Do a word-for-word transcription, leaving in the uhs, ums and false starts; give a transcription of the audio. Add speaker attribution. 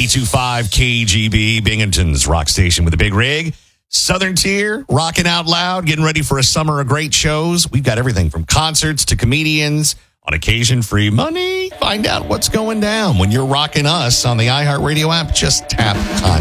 Speaker 1: ninety-two point five K G B, Binghamton's rock station with a big rig. Southern Tier, rocking out loud, getting ready for a summer of great shows. We've got everything from concerts to comedians. On occasion, free money. Find out what's going down when you're rocking us on the iHeartRadio app. Just tap contact.